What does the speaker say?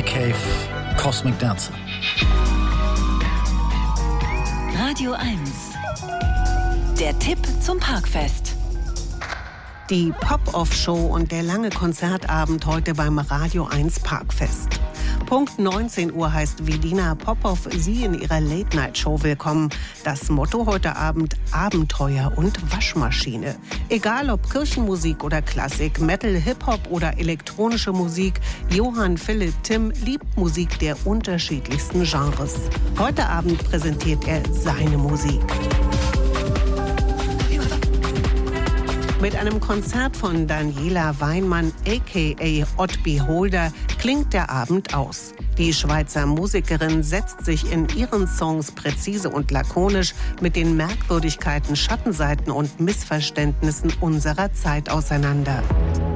Cave, Cosmic Dancer. Radio 1. Der Tipp zum Parkfest. Die Pop-Off-Show und der lange Konzertabend heute beim Radio 1 Parkfest. Punkt 19 Uhr heißt Velina Popov Sie in ihrer Late-Night-Show willkommen. Das Motto heute Abend: Abenteuer und Waschmaschine. Egal ob Kirchenmusik oder Klassik, Metal, Hip-Hop oder elektronische Musik, Johann Philipp Timm liebt Musik der unterschiedlichsten Genres. Heute Abend präsentiert er seine Musik. Mit einem Konzert von Daniela Weinmann aka Odd Beholder klingt der Abend aus. Die Schweizer Musikerin setzt sich in ihren Songs präzise und lakonisch mit den Merkwürdigkeiten, Schattenseiten und Missverständnissen unserer Zeit auseinander.